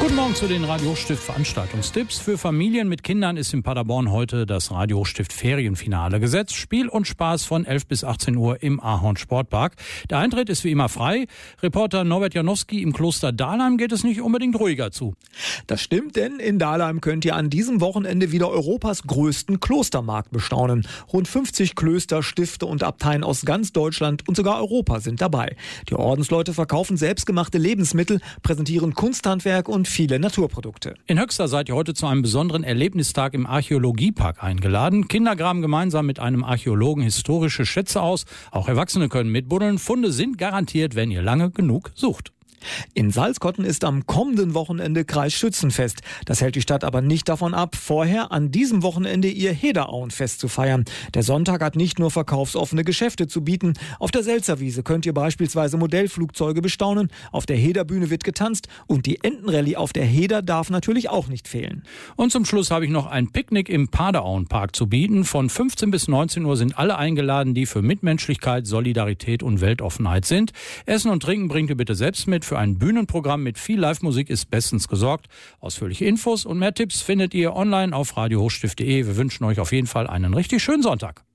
Guten Morgen zu den Radio Hochstift Veranstaltungstipps. Für Familien mit Kindern ist in Paderborn heute das Radio Hochstift Ferienfinale gesetzt. Spiel und Spaß von 11 bis 18 Uhr im Ahorn Sportpark. Der Eintritt ist wie immer frei. Reporter Norbert Janowski: im Kloster Dahlheim geht es nicht unbedingt ruhiger zu. Das stimmt, denn in Dahlheim könnt ihr an diesem Wochenende wieder Europas größten Klostermarkt bestaunen. Rund 50 Klöster, Stifte und Abteien aus ganz Deutschland und sogar Europa sind dabei. Die Ordensleute verkaufen selbstgemachte Lebensmittel, präsentieren Kunsthandwerk und viele Naturprodukte. In Höxter seid ihr heute zu einem besonderen Erlebnistag im Archäologiepark eingeladen. Kinder graben gemeinsam mit einem Archäologen historische Schätze aus. Auch Erwachsene können mitbuddeln. Funde sind garantiert, wenn ihr lange genug sucht. In Salzkotten ist am kommenden Wochenende Kreisschützenfest. Das hält die Stadt aber nicht davon ab, vorher an diesem Wochenende ihr Hederauenfest zu feiern. Der Sonntag hat nicht nur verkaufsoffene Geschäfte zu bieten. Auf der Selzerwiese könnt ihr beispielsweise Modellflugzeuge bestaunen. Auf der Hederbühne wird getanzt und die Entenrallye auf der Heder darf natürlich auch nicht fehlen. Und zum Schluss habe ich noch ein Picknick im Paderauenpark zu bieten. Von 15 bis 19 Uhr sind alle eingeladen, die für Mitmenschlichkeit, Solidarität und Weltoffenheit sind. Essen und Trinken bringt ihr bitte selbst mit. Für ein Bühnenprogramm mit viel Live-Musik ist bestens gesorgt. Ausführliche Infos und mehr Tipps findet ihr online auf radiohochstift.de. Wir wünschen euch auf jeden Fall einen richtig schönen Sonntag.